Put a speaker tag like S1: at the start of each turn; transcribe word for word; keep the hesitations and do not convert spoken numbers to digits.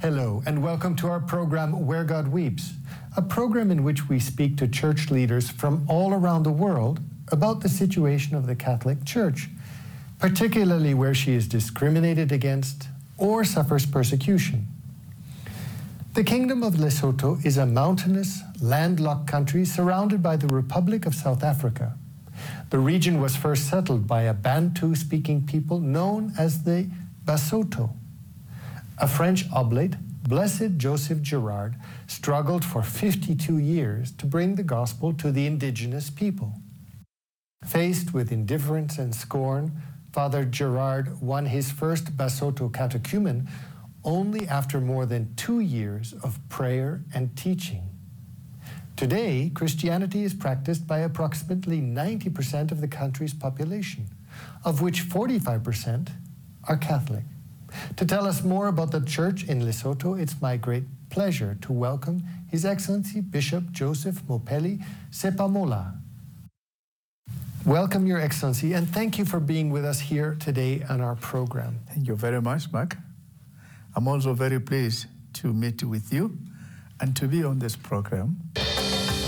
S1: Hello, and welcome to our program, Where God Weeps, a program in which we speak to church leaders from all around the world about the situation of the Catholic Church, particularly where she is discriminated against or suffers persecution. The Kingdom of Lesotho is a mountainous, landlocked country surrounded by the Republic of South Africa. The region was first settled by a Bantu-speaking people known as the Basotho. A French oblate, Blessed Joseph Girard, struggled for fifty-two years to bring the gospel to the indigenous people. Faced with indifference and scorn, Father Girard won his first Basotho catechumen only after more than two years of prayer and teaching. Today, Christianity is practiced by approximately ninety percent of the country's population, of which forty-five percent are Catholic. To tell us more about the church in Lesotho, it's my great pleasure to welcome His Excellency Bishop Joseph Mopeli Sepamola. Welcome, Your Excellency, and thank you for being with us here today on our program.
S2: Thank you very much, Mark. I'm also very pleased to meet with you and to be on this program